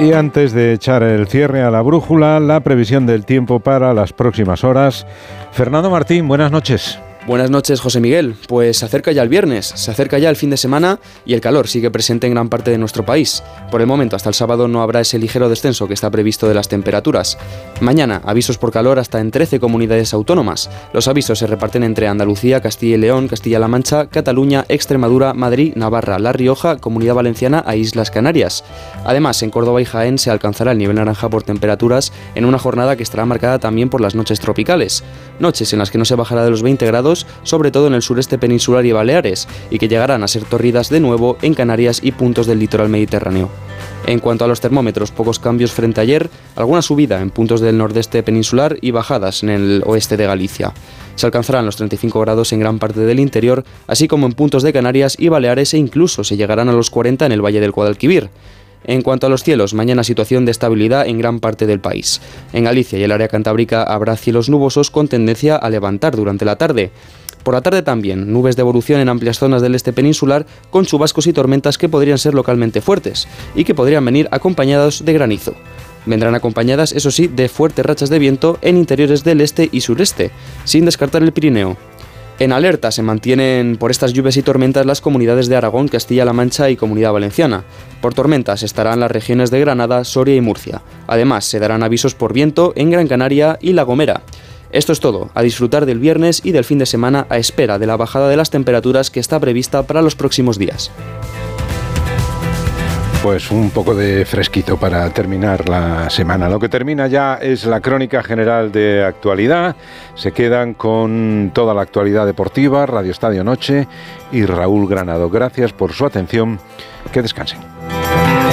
Y antes de echar el cierre a la brújula, la previsión del tiempo para las próximas horas. Fernando Martín, buenas noches. Buenas noches, José Miguel. Pues se acerca ya el viernes, se acerca ya el fin de semana y el calor sigue presente en gran parte de nuestro país. Por el momento, hasta el sábado no habrá ese ligero descenso que está previsto de las temperaturas. Mañana, avisos por calor hasta en 13 comunidades autónomas. Los avisos se reparten entre Andalucía, Castilla y León, Castilla-La Mancha, Cataluña, Extremadura, Madrid, Navarra, La Rioja, Comunidad Valenciana e Islas Canarias. Además, en Córdoba y Jaén se alcanzará el nivel naranja por temperaturas en una jornada que estará marcada también por las noches tropicales. Noches en las que no se bajará de los 20 grados, sobre todo en el sureste peninsular y Baleares, y que llegarán a ser torridas de nuevo en Canarias y puntos del litoral mediterráneo. En cuanto a los termómetros, pocos cambios frente a ayer, alguna subida en puntos del nordeste peninsular y bajadas en el oeste de Galicia. Se alcanzarán los 35 grados en gran parte del interior, así como en puntos de Canarias y Baleares, e incluso se llegarán a los 40 en el Valle del Guadalquivir. En cuanto a los cielos, mañana situación de estabilidad en gran parte del país. En Galicia y el área cantábrica habrá cielos nubosos con tendencia a levantar durante la tarde. Por la tarde también, nubes de evolución en amplias zonas del este peninsular con chubascos y tormentas que podrían ser localmente fuertes y que podrían venir acompañados de granizo. Vendrán acompañadas, eso sí, de fuertes rachas de viento en interiores del este y sureste, sin descartar el Pirineo. En alerta se mantienen por estas lluvias y tormentas las comunidades de Aragón, Castilla-La Mancha y Comunidad Valenciana. Por tormentas estarán las regiones de Granada, Soria y Murcia. Además, se darán avisos por viento en Gran Canaria y La Gomera. Esto es todo, a disfrutar del viernes y del fin de semana a espera de la bajada de las temperaturas que está prevista para los próximos días. Pues un poco de fresquito para terminar la semana. Lo que termina ya es la crónica general de actualidad. Se quedan con toda la actualidad deportiva, Radio Estadio Noche y Raúl Granado. Gracias por su atención. Que descansen.